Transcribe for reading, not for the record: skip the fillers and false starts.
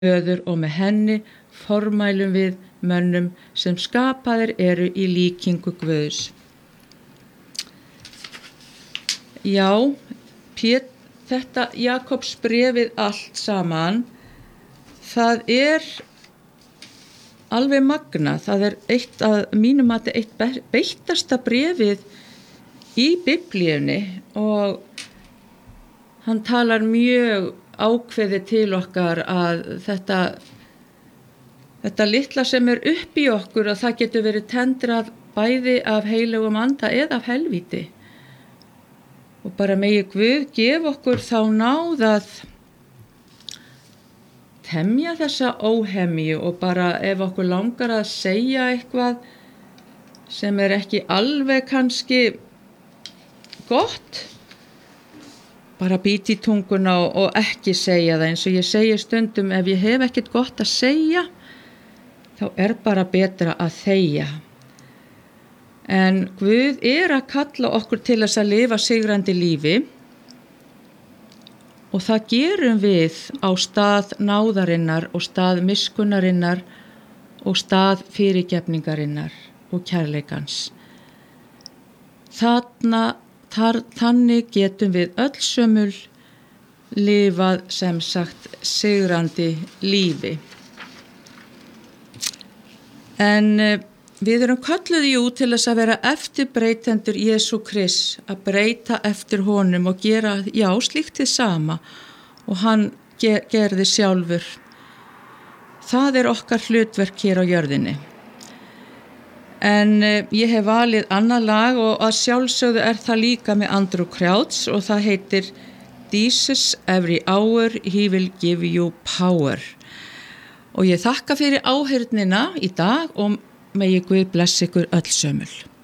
föður og með henni formælum við mönnum sem skapaðir eru í líkingu Guðs. Já, þetta Jakobs bréfið allt saman, það er alveg magna. Það er eitt að mínum mati eitt beittasta bréfið í Biblíunni og hann talar mjög ákveðið til okkar að þetta litla sem er upp í okkur, að það getur verið tendrað bæði af heilögum anda eða af helvíti. Og bara megi Guð gefa okkur þá náð að temja þessa óhemju og bara ef okkur langar að segja eitthvað sem er ekki alveg kannski gott, bara bíti í tunguna og ekki segja það. Eins og ég segi stundum, ef ég hef ekkert gott að segja, þá er bara betra að þegja. En Guð er að kalla okkur til þess að lifa sigrandi lífi og það gerum við á stað náðarinnar og stað miskunnarinnar og stað fyrirgefningarinnar og kærleikans. Þannig getum við öll sömul lifað sem sagt sigrandi lífi. En við erum kölluð til þess að vera eftirbreytendur Jesú Krists, að breyta eftir honum og gera, slíkt hið sama og hann gerði sjálfur. Það er okkar hlutverk hér á jörðinni. En ég hef valið annað lag og að sjálfsögðu er það líka með Andrew Crouch og það heitir Jesus every hour he will give you power. Og ég þakka fyrir áheyrnina í dag og megi Guð blessa ykkur öll sömul.